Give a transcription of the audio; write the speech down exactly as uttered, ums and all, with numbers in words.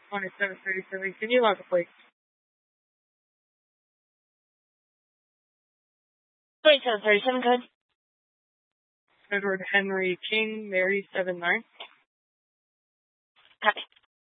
twenty-seven thirty-seven. Can you log a plate? twenty-seven thirty-seven code. Edward Henry King, Mary seven nine. Copy.